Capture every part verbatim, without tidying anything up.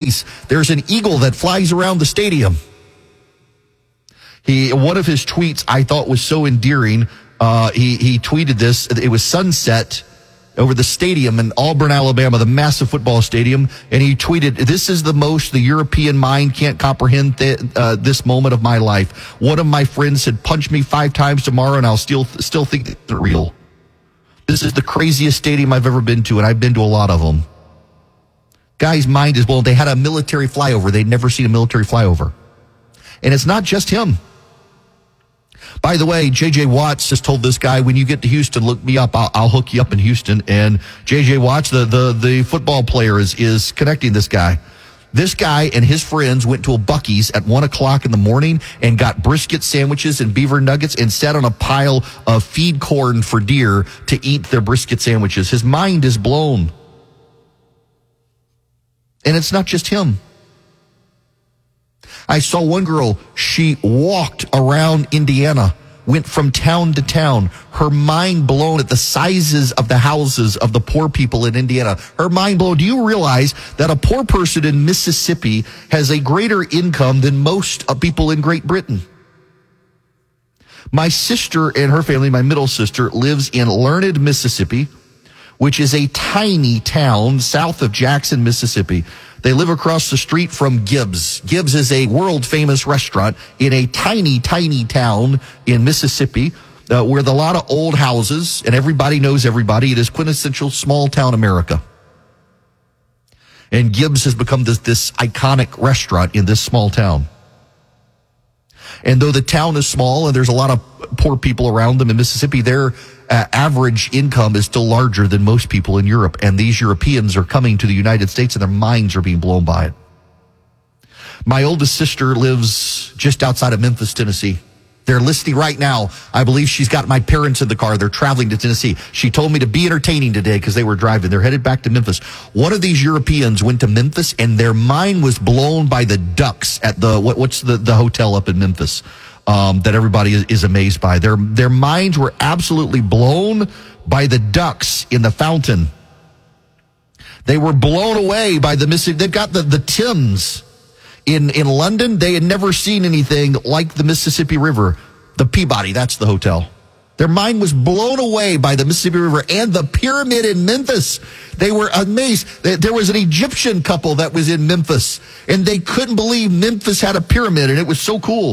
nice. There's an eagle that flies around the stadium. He, one of his tweets I thought was so endearing. Uh, he, he tweeted this. It was sunset over the stadium in Auburn, Alabama, the massive football stadium. And he tweeted, "This is the most the European mind can't comprehend th- uh, this moment of my life. One of my friends said, punch me five times tomorrow and I'll still, still think it's real. This is the craziest stadium I've ever been to, and I've been to a lot of them." Guy's mind is blown. They had a military flyover. They'd never seen a military flyover. And it's not just him. By the way, J J. Watts just told this guy, when you get to Houston, look me up. I'll, I'll hook you up in Houston. And J J. Watts, the, the, the football player, is, is connecting this guy. This guy and his friends went to a Buc-ee's at one o'clock in the morning and got brisket sandwiches and beaver nuggets and sat on a pile of feed corn for deer to eat their brisket sandwiches. His mind is blown. And it's not just him. I saw one girl, she walked around Indiana, went from town to town, her mind blown at the sizes of the houses of the poor people in Indiana. Her mind blown. Do you realize that a poor person in Mississippi has a greater income than most people in Great Britain? My sister and her family, my middle sister, lives in Learned, Mississippi, which is a tiny town south of Jackson, Mississippi. They live across the street from Gibbs. Gibbs is a world-famous restaurant in a tiny, tiny town in Mississippi uh, where there are a lot of old houses, and everybody knows everybody. It is quintessential small-town America. And Gibbs has become this, this iconic restaurant in this small town. And though the town is small and there's a lot of poor people around them in Mississippi, their uh, average income is still larger than most people in Europe. And these Europeans are coming to the United States and their minds are being blown by it. My oldest sister lives just outside of Memphis, Tennessee. They're listening right now. I believe she's got my parents in the car. They're traveling to Tennessee. She told me to be entertaining today because they were driving. They're headed back to Memphis. One of these Europeans went to Memphis and their mind was blown by the ducks at the, what, what's the, the hotel up in Memphis, um, that everybody is, is amazed by. Their, their minds were absolutely blown by the ducks in the fountain. They were blown away by the Mississippi. They've got the, the Thames. In in London, they had never seen anything like the Mississippi River. The Peabody, that's the hotel. Their mind was blown away by the Mississippi River and the pyramid in Memphis. They were amazed. There was an Egyptian couple that was in Memphis, and they couldn't believe Memphis had a pyramid, and it was so cool.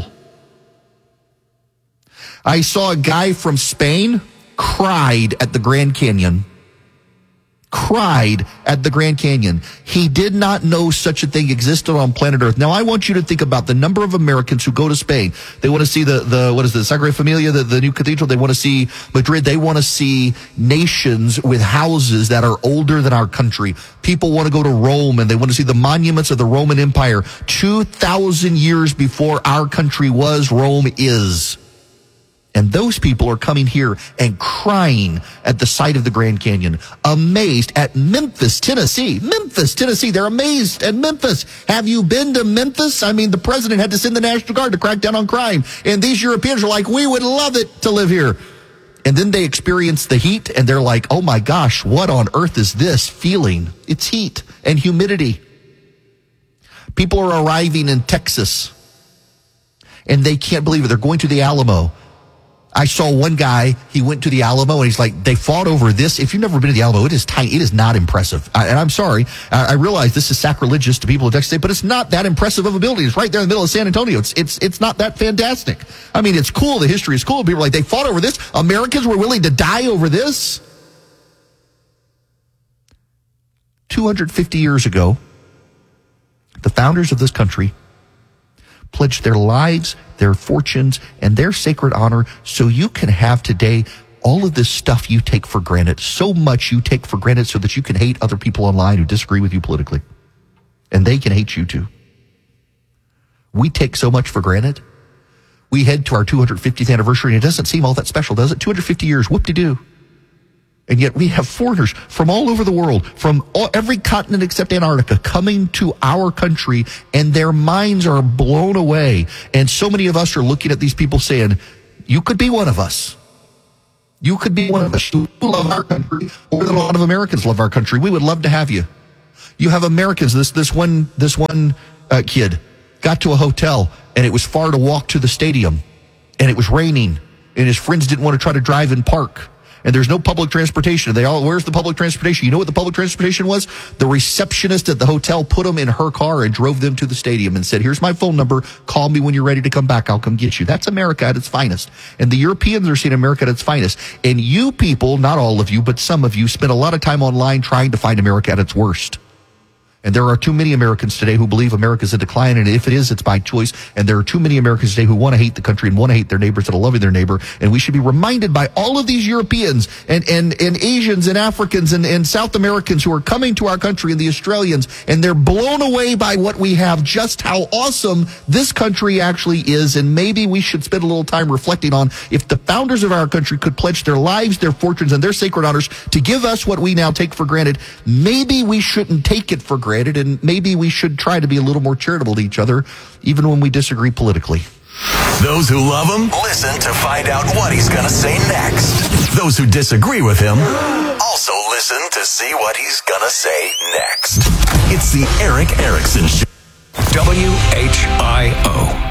I saw a guy from Spain cried at the Grand Canyon. Cried at the Grand Canyon. He did not know such a thing existed on planet Earth. Now, I want you to think about the number of Americans who go to Spain. They want to see the, the what is the Sagrada Familia, the, the new cathedral. They want to see Madrid. They want to see nations with houses that are older than our country. People want to go to Rome, and they want to see the monuments of the Roman Empire. two thousand years before our country was, Rome is. And those people are coming here and crying at the sight of the Grand Canyon, amazed at Memphis, Tennessee. Memphis, Tennessee. They're amazed at Memphis. Have you been to Memphis? I mean, the president had to send the National Guard to crack down on crime. And these Europeans are like, we would love it to live here. And then they experience the heat and they're like, oh my gosh, what on earth is this feeling? It's heat and humidity. People are arriving in Texas and they can't believe it. They're going to the Alamo. I saw one guy, he went to the Alamo, and he's like, they fought over this. If you've never been to the Alamo, it is tiny. It is not impressive. I, and I'm sorry. I, I realize this is sacrilegious to people in Texas, but it's not that impressive of a building. It's right there in the middle of San Antonio. It's it's it's not that fantastic. I mean, it's cool. The history is cool. People are like, they fought over this. Americans were willing to die over this. two hundred fifty years ago, the founders of this country pledged their lives, their fortunes, and their sacred honor so you can have today all of this stuff you take for granted, so much you take for granted so that you can hate other people online who disagree with you politically. And they can hate you too. We take so much for granted. We head to our two hundred fiftieth anniversary and it doesn't seem all that special, does it? two hundred fifty years, whoop-de-doo. And yet we have foreigners from all over the world, from all, every continent except Antarctica, coming to our country, and their minds are blown away. And so many of us are looking at these people saying, you could be one of us. You could be one of us. You love our country more than a lot of Americans love our country. We would love to have you. You have Americans. This this one this one uh, kid got to a hotel, and it was far to walk to the stadium, and it was raining, and his friends didn't want to try to drive and park. And there's no public transportation. They all, where's the public transportation? You know what the public transportation was? The receptionist at the hotel put them in her car and drove them to the stadium and said, here's my phone number. Call me when you're ready to come back. I'll come get you. That's America at its finest. And the Europeans are seeing America at its finest. And you people, not all of you, but some of you, spend a lot of time online trying to find America at its worst. And there are too many Americans today who believe America's in decline, and if it is, it's by choice. And there are too many Americans today who want to hate the country and want to hate their neighbors that are loving their neighbor. And we should be reminded by all of these Europeans and, and, and Asians and Africans and, and South Americans who are coming to our country, and the Australians, and they're blown away by what we have, just how awesome this country actually is. And maybe we should spend a little time reflecting on if the founders of our country could pledge their lives, their fortunes, and their sacred honors to give us what we now take for granted. Maybe we shouldn't take it for granted. And maybe we should try to be a little more charitable to each other, even when we disagree politically. Those who love him, listen to find out what he's going to say next. Those who disagree with him, also listen to see what he's going to say next. It's the Erick Erickson Show. W H I O.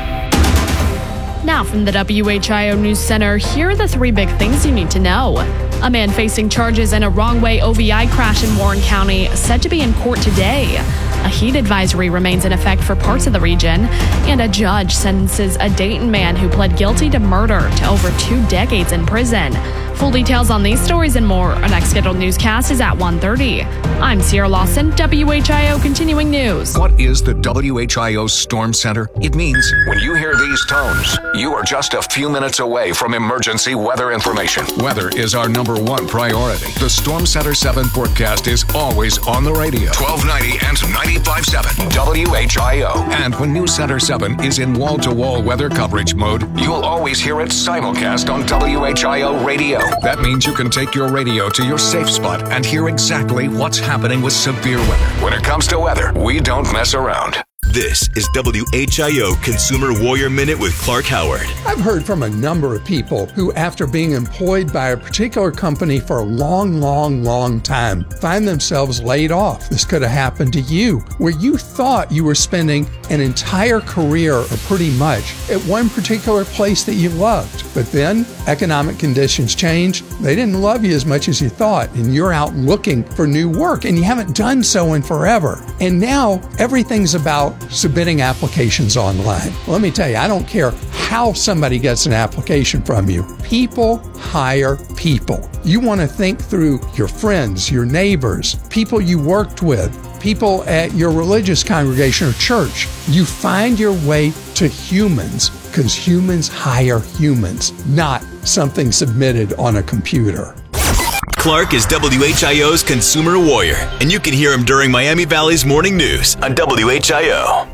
Now from the W H I O News Center, here are the three big things you need to know. A man facing charges in a wrong-way O V I crash in Warren County set to be in court today. A heat advisory remains in effect for parts of the region. And a judge sentences a Dayton man who pled guilty to murder to over two decades in prison. Full details on these stories and more. Our next scheduled newscast is at one thirty. I'm Sierra Lawson, W H I O Continuing News. What is the W H I O Storm Center? It means when you hear these tones, you are just a few minutes away from emergency weather information. Weather is our number one priority. The Storm Center seven forecast is always on the radio. twelve ninety and ninety-five point seven W H I O. And when News Center seven is in wall-to-wall weather coverage mode, you'll always hear it simulcast on W H I O radio. That means you can take your radio to your safe spot and hear exactly what's happening with severe weather. When it comes to weather, we don't mess around. This is W H I O Consumer Warrior Minute with Clark Howard. I've heard from a number of people who, after being employed by a particular company for a long, long, long time, find themselves laid off. This could have happened to you, where you thought you were spending an entire career, or pretty much, at one particular place that you loved. But then economic conditions changed. They didn't love you as much as you thought, and you're out looking for new work, and you haven't done so in forever. And now everything's about submitting applications online. Let me tell you, I don't care how somebody gets an application from you. People hire people. You want to think through your friends, your neighbors, people you worked with, people at your religious congregation or church. You find your way to humans, because humans hire humans, not something submitted on a computer. Clark is W H I O's Consumer Warrior, and you can hear him during Miami Valley's Morning News on W H I O.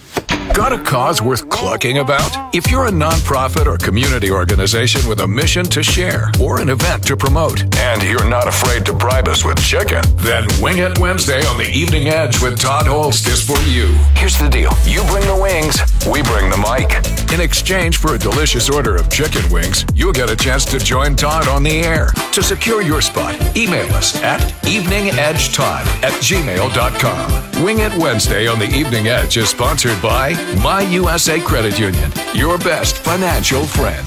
Got a cause worth clucking about? If you're a nonprofit or community organization with a mission to share or an event to promote, and you're not afraid to bribe us with chicken, then Wing It Wednesday on the Evening Edge with Todd Holst is for you. Here's the deal. You bring the wings, we bring the mic. In exchange for a delicious order of chicken wings, you'll get a chance to join Todd on the air. To secure your spot, email us at eveningedgetodd at gmail dot com. Wing It Wednesday on the Evening Edge is sponsored by My U S A Credit Union, your best financial friend.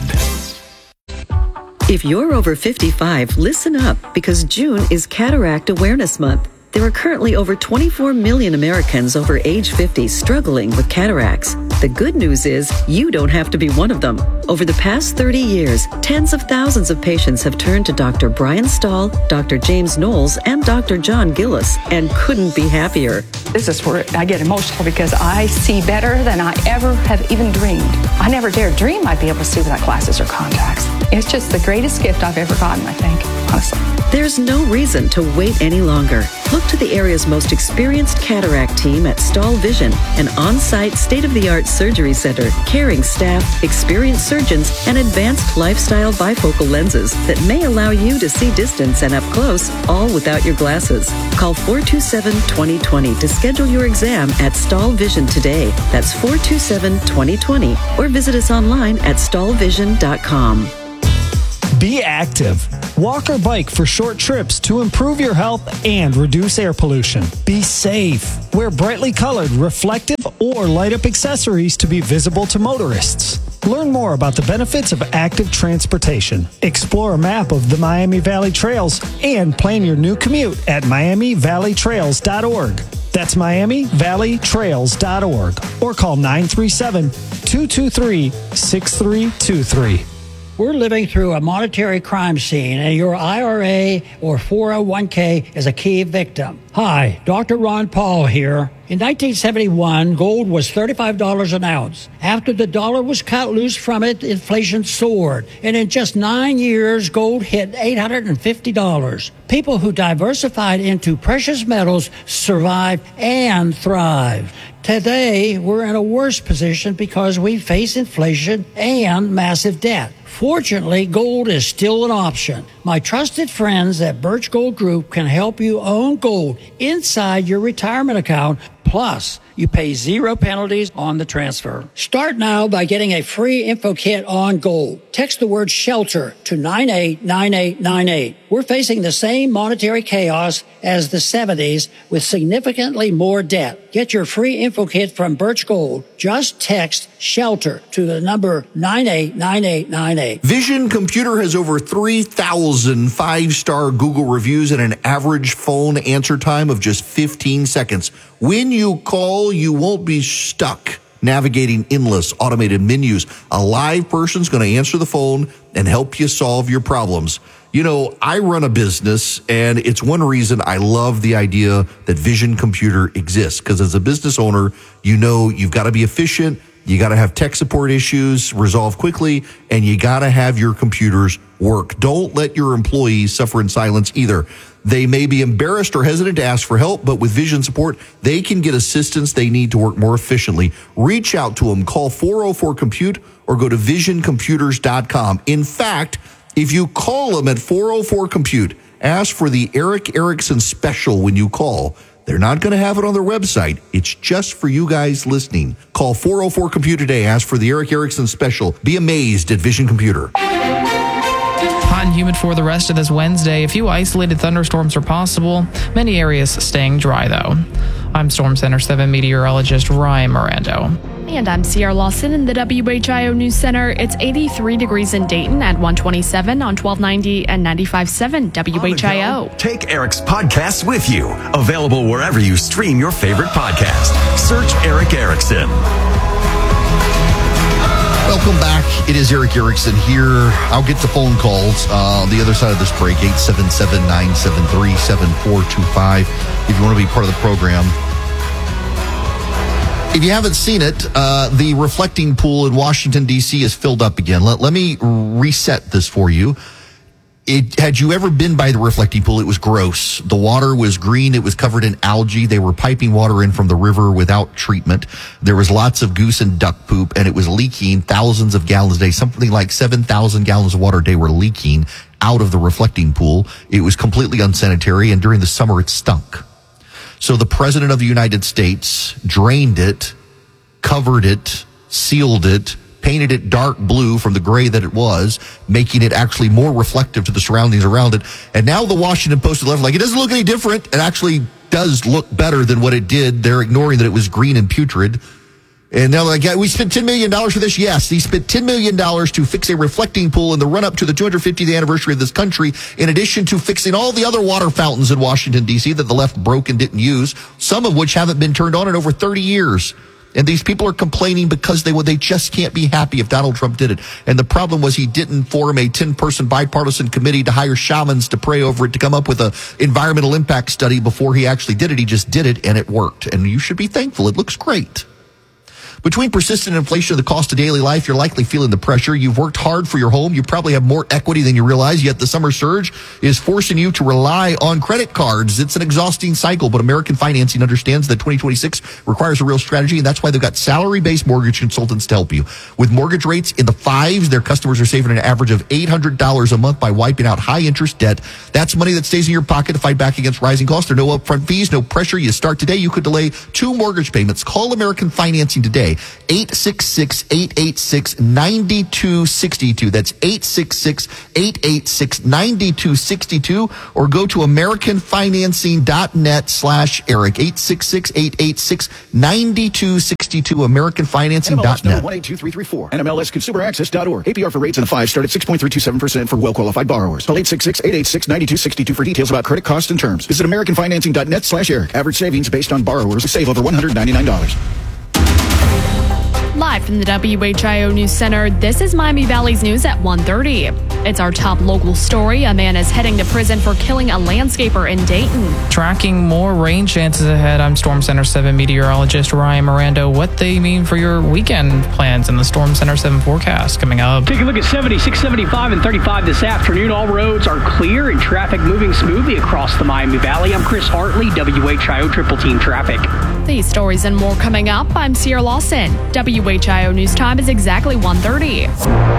If you're over fifty-five, listen up, because June is Cataract Awareness Month. There are currently over twenty-four million Americans over age fifty struggling with cataracts. The good news is you don't have to be one of them. Over the past thirty years, tens of thousands of patients have turned to Doctor Brian Stahl, Doctor James Knowles, and Doctor John Gillis, and couldn't be happier. This is where I get emotional, because I see better than I ever have even dreamed. I never dared dream I'd be able to see without glasses or contacts. It's just the greatest gift I've ever gotten, I think, honestly. There's no reason to wait any longer. Look to the area's most experienced cataract team at Stahl Vision, an on-site, state-of-the-art surgery center, caring staff, experienced surgeons, and advanced lifestyle bifocal lenses that may allow you to see distance and up close, all without your glasses. Call four two seven, two zero two zero to schedule your exam at Stahl Vision today. That's four two seven, two zero two zero, or visit us online at stahl vision dot com. Be active. Walk or bike for short trips to improve your health and reduce air pollution. Be safe. Wear brightly colored, reflective, or light-up accessories to be visible to motorists. Learn more about the benefits of active transportation. Explore a map of the Miami Valley Trails and plan your new commute at miami valley trails dot org. That's miami valley trails dot org or call nine three seven, two two three, six three two three. We're living through a monetary crime scene, and your I R A or four oh one k is a key victim. Hi, Doctor Ron Paul here. In nineteen seventy-one, gold was thirty-five dollars an ounce. After the dollar was cut loose from it, inflation soared. And in just nine years, gold hit eight hundred fifty dollars. People who diversified into precious metals survived and thrived. Today, we're in a worse position because we face inflation and massive debt. Fortunately, gold is still an option. My trusted friends at Birch Gold Group can help you own gold inside your retirement account. Plus, you pay zero penalties on the transfer. Start now by getting a free info kit on gold. Text the word SHELTER to nine eight nine eight nine eight. We're facing the same monetary chaos as the seventies with significantly more debt. Get your free info kit from Birch Gold. Just text SHELTER to the number nine eight nine eight nine eight. Vision Computer has over three thousand five-star Google reviews and an average phone answer time of just fifteen seconds. When you call, you won't be stuck navigating endless automated menus. A live person's going to answer the phone and help you solve your problems. You know, I run a business, and it's one reason I love the idea that Vision Computer exists, because as a business owner, you know you've got to be efficient, you got to have tech support issues resolved quickly, and you got to have your computers work. Don't let your employees suffer in silence either. They may be embarrassed or hesitant to ask for help, but with Vision support, they can get assistance they need to work more efficiently. Reach out to them. Call four oh four compute or go to vision computers dot com. In fact, if you call them at four oh four compute, ask for the Eric Erickson special when you call. They're not going to have it on their website. It's just for you guys listening. Call four oh four compute today. Ask for the Eric Erickson special. Be amazed at Vision Computer. Hot and humid for the rest of this Wednesday. A few isolated thunderstorms are possible. Many areas staying dry, though. I'm Storm Center seven meteorologist Ryan Mirando. And I'm Sierra Lawson in the W H I O News Center. It's eighty-three degrees in Dayton at one twenty-seven on twelve ninety and ninety-five point seven W H I O. Take Eric's podcasts with you. Available wherever you stream your favorite podcast. Search Eric Erickson. Welcome back. It is Eric Erickson here. I'll get the phone calls uh, on the other side of this break, eight seven seven, nine seven three, seven four two five, if you want to be part of the program. If you haven't seen it, uh, the reflecting pool in Washington, D C is filled up again. Let, let me reset this for you. It, had you ever been by the reflecting pool, it was gross. The water was green. It was covered in algae. They were piping water in from the river without treatment. There was lots of goose and duck poop, and it was leaking thousands of gallons a day. Something like seven thousand gallons of water a day were leaking out of the reflecting pool. It was completely unsanitary, and during the summer, it stunk. So the President of the United States drained it, covered it, sealed it, painted it dark blue from the gray that it was, making it actually more reflective to the surroundings around it. And now the Washington Post is left like, it doesn't look any different. It actually does look better than what it did. They're ignoring that it was green and putrid. And now like, yeah, we spent ten million dollars for this. Yes, they spent ten million dollars to fix a reflecting pool in the run-up to the two hundred fiftieth anniversary of this country, in addition to fixing all the other water fountains in Washington, D C that the left broke and didn't use, some of which haven't been turned on in over thirty years. And these people are complaining because they they just can't be happy if Donald Trump did it. And the problem was he didn't form a ten-person bipartisan committee to hire shamans to pray over it to come up with an environmental impact study before he actually did it. He just did it, and it worked. And you should be thankful. It looks great. Between persistent inflation and the cost of daily life, you're likely feeling the pressure. You've worked hard for your home. You probably have more equity than you realize, yet the summer surge is forcing you to rely on credit cards. It's an exhausting cycle, but American Financing understands that twenty twenty-six requires a real strategy, and that's why they've got salary-based mortgage consultants to help you. With mortgage rates in the fives, their customers are saving an average of eight hundred dollars a month by wiping out high-interest debt. That's money that stays in your pocket to fight back against rising costs. There are no upfront fees, no pressure. You start today. You could delay two mortgage payments. Call American Financing today today. eight six six, eight eight six, nine two six two. That's eight six six, eight eight six, nine two six two. Or go to americanfinancing.net slash Eric. eight six six, eight eight six, nine two six two. americanfinancing dot net. one eight two three three four. N M L S consumer access dot org. A P R for rates in the five start at six point three two seven percent for well-qualified borrowers. Call eight six six, eight eight six, nine two six two for details about credit costs and terms. Visit americanfinancing.net slash Eric. Average savings based on borrowers who save over one hundred ninety-nine dollars. Live from the W H I O News Center, this is Miami Valley's news at one thirty. It's our top local story. A man is heading to prison for killing a landscaper in Dayton. Tracking more rain chances ahead, I'm Storm Center seven meteorologist Ryan Miranda. What they mean for your weekend plans in the Storm Center seven forecast coming up. Take a look at seventy-six, seventy-five, and thirty-five this afternoon. All roads are clear and traffic moving smoothly across the Miami Valley. I'm Chris Hartley, W H I O Triple Team Traffic. These stories and more coming up. I'm Sierra Lawson. W H I O News Time is exactly one thirty.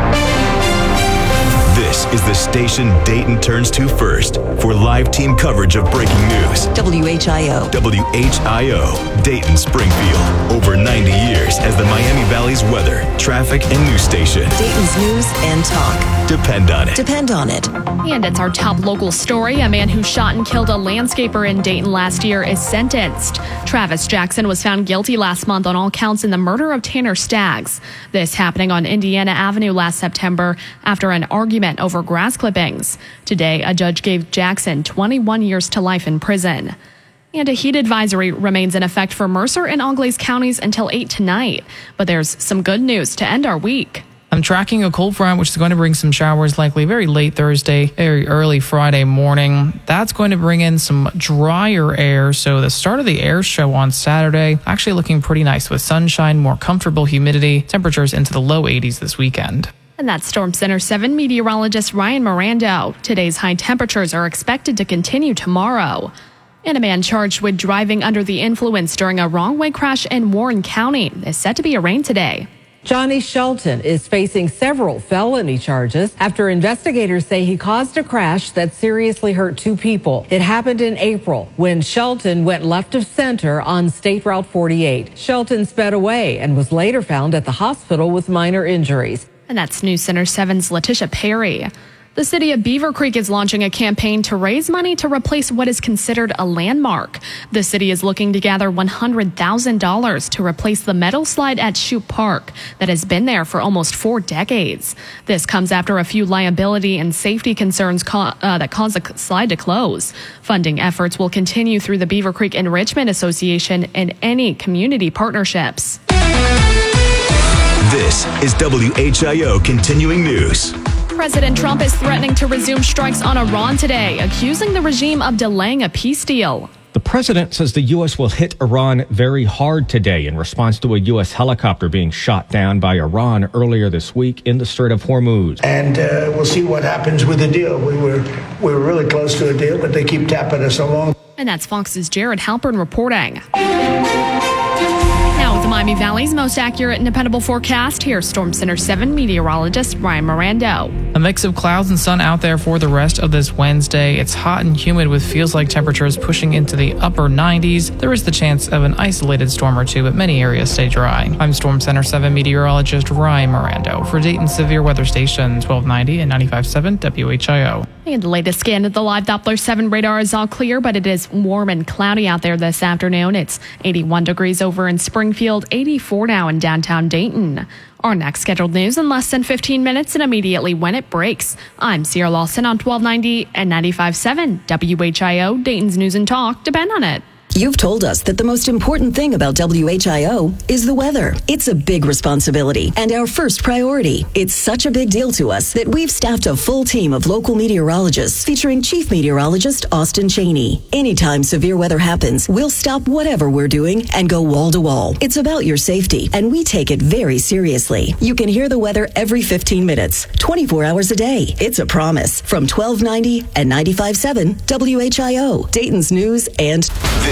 This is the station Dayton turns to first for live team coverage of breaking news. W H I O. W H I O, Dayton Springfield. Over ninety years as the Miami Valley's weather, traffic, and news station. Dayton's news and talk. Depend on it. Depend on it. And it's our top local story. A man who shot and killed a landscaper in Dayton last year is sentenced. Travis Jackson was found guilty last month on all counts in the murder of Tanner Staggs. This happening on Indiana Avenue last September after an argument over grass clippings. Today, a judge gave Jackson twenty-one years to life in prison. And a heat advisory remains in effect for Mercer and Auglaize counties until eight tonight. But there's some good news to end our week. I'm tracking a cold front, which is going to bring some showers likely very late Thursday, very early Friday morning. That's going to bring in some drier air. So the start of the air show on Saturday, actually looking pretty nice with sunshine, more comfortable humidity, temperatures into the low eighties this weekend. And that's Storm Center seven meteorologist Ryan Miranda. Today's high temperatures are expected to continue tomorrow. And a man charged with driving under the influence during a wrong-way crash in Warren County is set to be arraigned today. Johnny Shelton is facing several felony charges after investigators say he caused a crash that seriously hurt two people. It happened in April when Shelton went left of center on State Route forty-eight. Shelton sped away and was later found at the hospital with minor injuries. And that's News Center seven's Letitia Perry. The city of Beaver Creek is launching a campaign to raise money to replace what is considered a landmark. The city is looking to gather one hundred thousand dollars to replace the metal slide at Shoup Park that has been there for almost four decades. This comes after a few liability and safety concerns ca- uh, that caused the slide to close. Funding efforts will continue through the Beaver Creek Enrichment Association and any community partnerships. This is W H I O Continuing News. President Trump is threatening to resume strikes on Iran today, accusing the regime of delaying a peace deal. The president says the U S will hit Iran very hard today in response to a U S helicopter being shot down by Iran earlier this week in the Strait of Hormuz. And uh, we'll see what happens with the deal. We were we were really close to a deal, but they keep tapping us along. And that's Fox's Jared Halpern reporting. Now with the Miami Valley's most accurate and dependable forecast, here's Storm Center seven meteorologist Ryan Miranda. A mix of clouds and sun out there for the rest of this Wednesday. It's hot and humid with feels like temperatures pushing into the upper nineties. There is the chance of an isolated storm or two, but many areas stay dry. I'm Storm Center seven meteorologist Ryan Miranda for Dayton Severe Weather Station twelve ninety and ninety-five point seven W H I O. And the latest scan of the live Doppler seven radar is all clear, but it is warm and cloudy out there this afternoon. It's eighty-one degrees over in Springfield, eighty-four now in downtown Dayton. Our next scheduled news in less than fifteen minutes and immediately when it breaks. I'm Sierra Lawson on twelve ninety and ninety-five point seven W H I O, Dayton's News and Talk. Depend on it. You've told us that the most important thing about W H I O is the weather. It's a big responsibility and our first priority. It's such a big deal to us that we've staffed a full team of local meteorologists featuring Chief Meteorologist Austin Cheney. Anytime severe weather happens, we'll stop whatever we're doing and go wall to wall. It's about your safety, and we take it very seriously. You can hear the weather every fifteen minutes, twenty-four hours a day. It's a promise from twelve ninety and ninety-five point seven W H I O, Dayton's News and...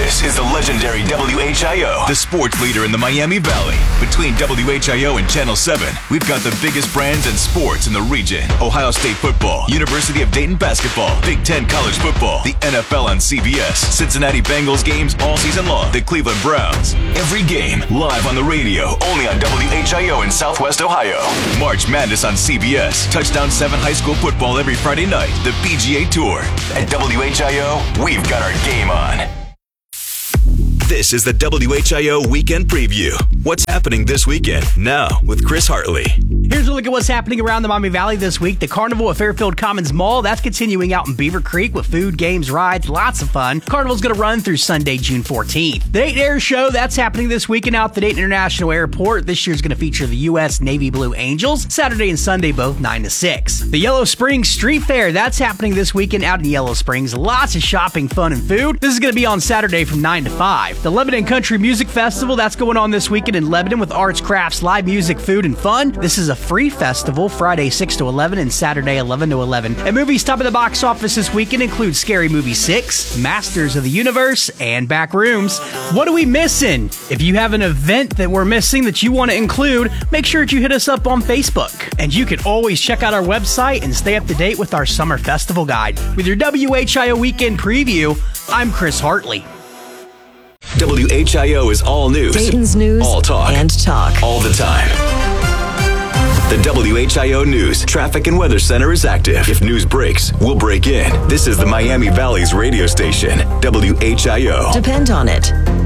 This is the legendary W H I O, the sports leader in the Miami Valley. Between W H I O and Channel seven, we've got the biggest brands and sports in the region. Ohio State football, University of Dayton basketball, Big Ten college football, the N F L on C B S, Cincinnati Bengals games all season long, the Cleveland Browns. Every game live on the radio, only on W H I O in Southwest Ohio. March Madness on C B S, Touchdown seven high school football every Friday night, the P G A Tour. At W H I O, we've got our game on. This is the W H I O Weekend Preview. What's happening this weekend? Now, with Chris Hartley. Here's a look at what's happening around the Miami Valley this week. The Carnival at Fairfield Commons Mall, that's continuing out in Beaver Creek with food, games, rides, lots of fun. Carnival's going to run through Sunday, June fourteenth. The Dayton Air Show, that's happening this weekend out at the Dayton International Airport. This year's going to feature the U S Navy Blue Angels, Saturday and Sunday, both nine to six. The Yellow Springs Street Fair, that's happening this weekend out in Yellow Springs. Lots of shopping, fun, and food. This is going to be on Saturday from nine to five. The Lebanon Country Music Festival, that's going on this weekend in Lebanon with arts, crafts, live music, food, and fun. This is a free festival, Friday six to eleven and Saturday eleven to eleven. And movies top of the box office this weekend include Scary Movie six, Masters of the Universe, and Backrooms. What are we missing? If you have an event that we're missing that you want to include, make sure that you hit us up on Facebook. And you can always check out our website and stay up to date with our summer festival guide. With your W H I O Weekend Preview, I'm Chris Hartley. W H I O is all news. Dayton's news all talk. And talk. All the time. The W H I O News Traffic and Weather Center is active. If news breaks, we'll break in. This is the Miami Valley's radio station, W H I O. Depend on it.